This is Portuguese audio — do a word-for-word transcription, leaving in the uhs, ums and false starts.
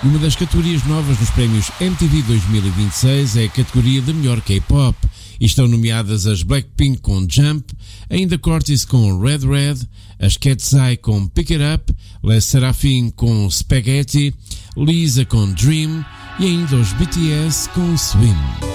E uma das categorias novas nos prémios M T V dois mil e vinte e seis é a categoria de melhor K-pop. E estão nomeadas as Blackpink com Jump, ainda Cortis com Red Red, as Cat's Eye com Pick It Up, Les Seraphim com Spaghetti, Lisa com Dream e ainda os B T S com Swim.